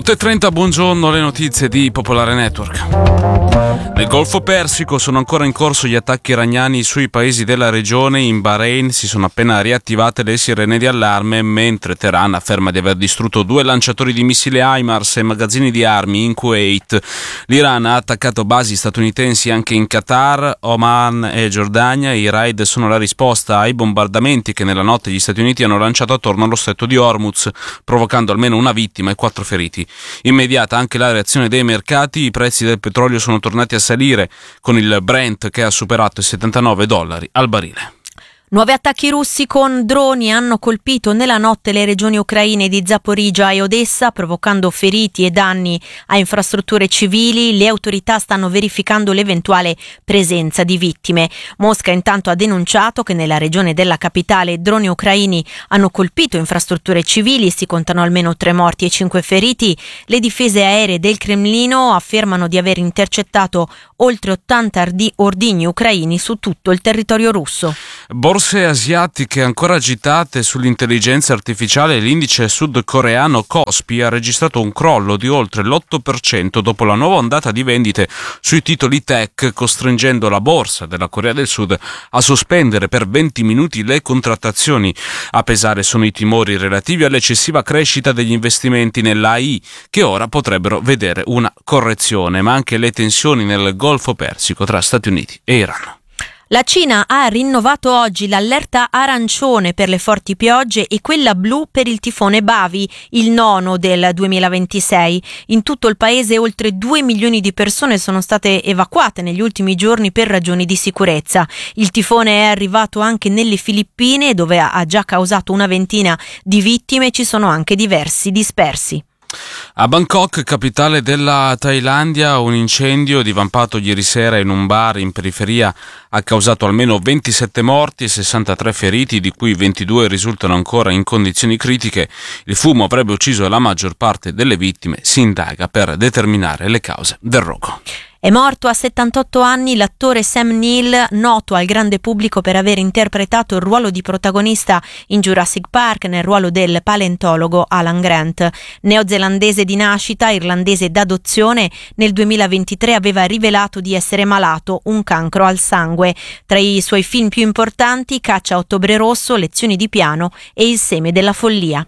8.30, buongiorno, le notizie di Popolare Network. Nel Golfo Persico sono ancora in corso gli attacchi iraniani sui paesi della regione. In Bahrain si sono appena riattivate le sirene di allarme, mentre Teheran afferma di aver distrutto 2 lanciatori di missili HIMARS e magazzini di armi in Kuwait. L'Iran ha attaccato basi statunitensi anche in Qatar, Oman e Giordania. I raid sono la risposta ai bombardamenti che nella notte gli Stati Uniti hanno lanciato attorno allo stretto di Hormuz, provocando almeno una vittima e 4 feriti. Immediata anche la reazione dei mercati, i prezzi del petrolio sono tornati a salire, con il Brent che ha superato i $79 al barile. Nuovi attacchi russi con droni hanno colpito nella notte le regioni ucraine di Zaporizhzhia e Odessa, provocando feriti e danni a infrastrutture civili. Le autorità stanno verificando l'eventuale presenza di vittime. Mosca intanto ha denunciato che nella regione della capitale droni ucraini hanno colpito infrastrutture civili, si contano almeno 3 morti e 5 feriti. Le difese aeree del Cremlino affermano di aver intercettato oltre 80 ordigni ucraini su tutto il territorio russo. Borse asiatiche ancora agitate sull'intelligenza artificiale. L'indice sudcoreano Kospi ha registrato un crollo di oltre l'8% dopo la nuova ondata di vendite sui titoli tech, costringendo la borsa della Corea del Sud a sospendere per 20 minuti le contrattazioni. A pesare sono i timori relativi all'eccessiva crescita degli investimenti nell'AI, che ora potrebbero vedere una correzione, ma anche le tensioni nel Golfo Persico tra Stati Uniti e Iran. La Cina ha rinnovato oggi l'allerta arancione per le forti piogge e quella blu per il tifone Bavi, il 9° del 2026. In tutto il paese oltre 2 milioni di persone sono state evacuate negli ultimi giorni per ragioni di sicurezza. Il tifone è arrivato anche nelle Filippine, dove ha già causato una ventina di vittime, ci sono anche diversi dispersi. A Bangkok, capitale della Thailandia, un incendio divampato ieri sera in un bar in periferia ha causato almeno 27 morti e 63 feriti, di cui 22 risultano ancora in condizioni critiche. Il fumo avrebbe ucciso la maggior parte delle vittime. Si indaga per determinare le cause del rogo. È morto a 78 anni l'attore Sam Neill, noto al grande pubblico per aver interpretato il ruolo di protagonista in Jurassic Park nel ruolo del paleontologo Alan Grant. Neozelandese di nascita, irlandese d'adozione, nel 2023 aveva rivelato di essere malato, un cancro al sangue. Tra i suoi film più importanti, Caccia a Ottobre Rosso, Lezioni di piano e Il seme della follia.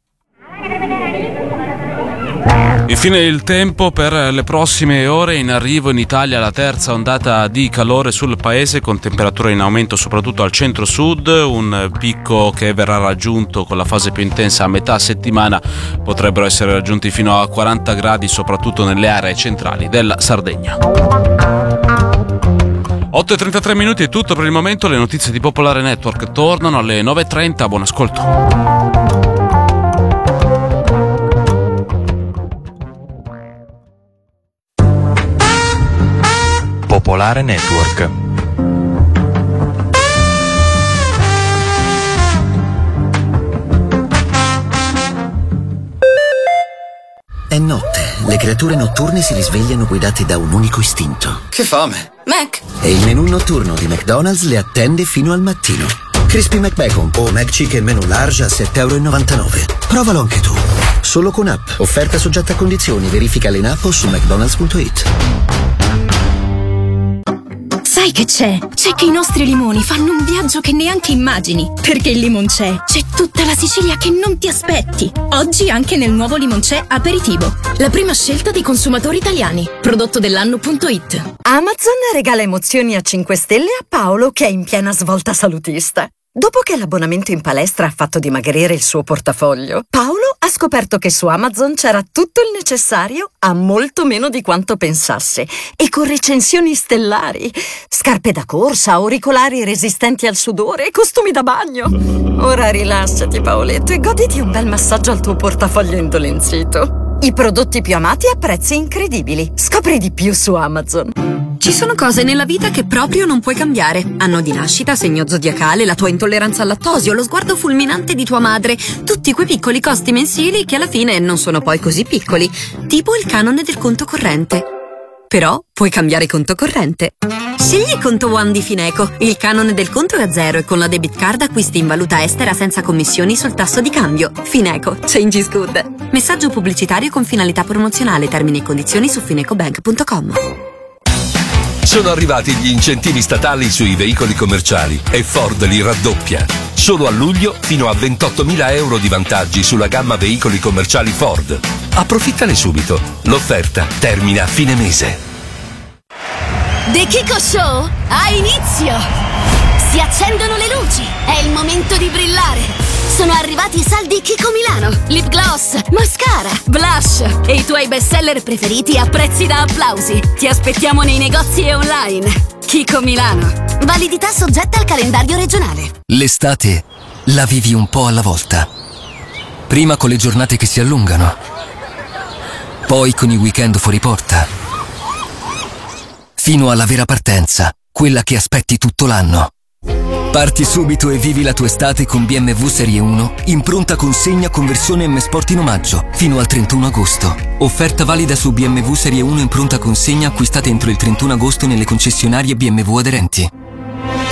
Infine il tempo per le prossime ore. In arrivo in Italia la terza ondata di calore sul paese, con temperature in aumento soprattutto al centro-sud, un picco che verrà raggiunto con la fase più intensa a metà settimana. Potrebbero essere raggiunti fino a 40 gradi soprattutto nelle aree centrali della Sardegna. 8.33 minuti è tutto per il momento. Le notizie di Popolare Network tornano alle 9.30. Buon ascolto. Popolare Network. È notte, le creature notturne si risvegliano guidate da un unico istinto. Che fame! Mac! E il menù notturno di McDonald's le attende fino al mattino. Crispy McBacon o McChicken menù large a €7,99. Provalo anche tu. Solo con app. Offerta soggetta a condizioni. Verificala in app o su mcdonalds.it. Sai che c'è? C'è che i nostri limoni fanno un viaggio che neanche immagini. Perché il Limoncello c'è tutta la Sicilia che non ti aspetti. Oggi anche nel nuovo Limoncello Aperitivo. La prima scelta dei consumatori italiani. Prodotto dell'anno.it. Amazon regala emozioni a 5 stelle a Paolo, che è in piena svolta salutista. Dopo che l'abbonamento in palestra ha fatto dimagrire il suo portafoglio, Paolo ha scoperto che su Amazon c'era tutto il necessario a molto meno di quanto pensasse, e con recensioni stellari. Scarpe da corsa, auricolari resistenti al sudore, costumi da bagno. Ora rilassati, Paoletto, e goditi un bel massaggio al tuo portafoglio indolenzito. I prodotti più amati a prezzi incredibili. Scopri di più su Amazon. Ci sono cose nella vita che proprio non puoi cambiare. Anno di nascita, segno zodiacale, la tua intolleranza al lattosio, lo sguardo fulminante di tua madre. Tutti quei piccoli costi mensili che alla fine non sono poi così piccoli. Tipo il canone del conto corrente. però puoi cambiare conto corrente. Scegli Conto One di Fineco. Il canone del conto è a zero e con la debit card acquisti in valuta estera senza commissioni sul tasso di cambio. Fineco, change is good. Messaggio pubblicitario con finalità promozionale. Termini e condizioni su finecobank.com. Sono arrivati gli incentivi statali sui veicoli commerciali e Ford li raddoppia. Solo a luglio fino a 28.000 euro di vantaggi sulla gamma veicoli commerciali Ford. Approfittane subito. L'offerta termina a fine mese. The Kiko Show ha inizio! Si accendono le luci, è il momento di brillare! Sono arrivati i saldi Kiko Milano, lip gloss, mascara, blush e i tuoi bestseller preferiti a prezzi da applausi. Ti aspettiamo nei negozi e online. Kiko Milano. Validità soggetta al calendario regionale. L'estate la vivi un po' alla volta. Prima con le giornate che si allungano, poi con i weekend fuori porta, fino alla vera partenza, quella che aspetti tutto l'anno. Parti subito e vivi la tua estate con BMW Serie 1 in pronta consegna con versione M Sport in omaggio fino al 31 agosto. Offerta valida su BMW Serie 1 in pronta consegna acquistate entro il 31 agosto nelle concessionarie BMW aderenti.